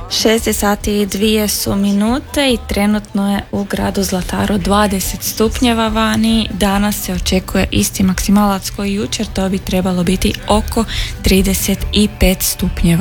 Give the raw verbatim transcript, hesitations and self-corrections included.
šest sati i dvije su minute i trenutno je u gradu Zlataru dvadeset stupnjeva vani. Danas se očekuje isti maksimalac koji jučer, to bi trebalo biti oko trideset pet stupnjeva.